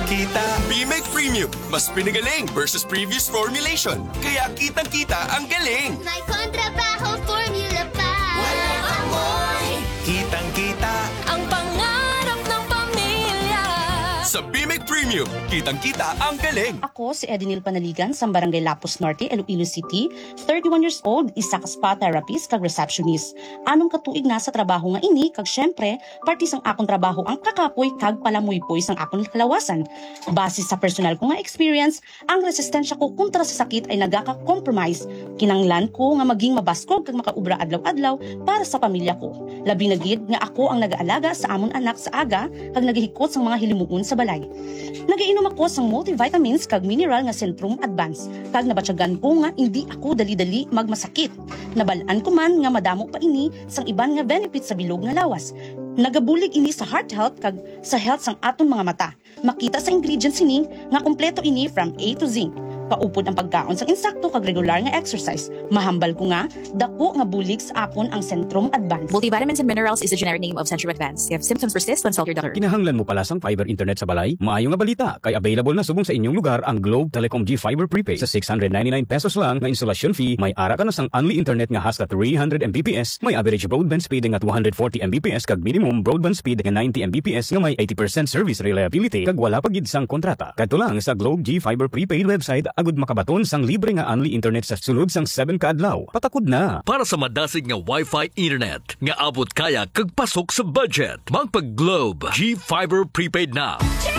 Kitang-kita. BMEG Premium, mas pinagaling versus previous formulation. Kaya kitang-kita ang galing. May kontrabaho formula pa. Walang amoy. Kitang-kita. Ang pangarap ng pamilya. Sa BMEG Premium, kitang-kita ang galing. Ako si Edinil Panaligan sa Barangay Lapus Norte, Iloilo City, 31 years old, isa ka spa therapist kag receptionist. Anong katuig na sa trabaho nga ini kag syempre, parti sang akong trabaho ang kakapoy kag palamuypoy sang akong kalawasan. Base sa personal ko nga experience, ang resistensya ko kontra sa sakit ay nagaka-compromise. Kinanglan ko nga maging mabaskog kag makaubra adlaw-adlaw para sa pamilya ko. Labi na gid nga ako ang nag-aalaga sa amon anak sa aga kag nagahikot sang mga hilimuon sa balay. Nagainom ako sang multivitamins kag mineral nga Centrum Advance kag nabatyagan ko nga hindi ako dali-dali magmasakit. Nabalaan ko man nga madamo pa ini sang iban nga benefits sa bilog nga lawas. Nagabulig ini sa heart health kag sa health sang aton mga mata. Makita sa ingredients ini nga kompleto ini from A to Z. Paupod ang pagkaon sang insakto kag regular nga exercise. Mahambal ko nga dako nga bulig sa akon ang Centrum Advance. Multivitamins and minerals is the generic name of Centrum Advance. If symptoms persist, consult your doctor. Kinahanglan mo pala sang fiber internet sa balay? Maayo nga balita, kay available na subong sa inyong lugar ang Globe Telecom G Fiber Prepaid. Sa 699 pesos lang nga installation fee, may ara ka na sang unli internet nga hasta 300 Mbps, may average broadband speed nga 240 Mbps kag minimum broadband speed nga 90 Mbps nga may 80% service reliability kag wala pa gid sang kontrata. Kadto lang sa Globe G Fiber Prepaid website agud makabaton sang libre nga unli internet sa sulod sang 7 ka adlaw. Patakod na. Para sa madasig nga Wi-Fi internet nga abot kaya kag pasok sa budget, magpag Globe G Fiber Prepaid na.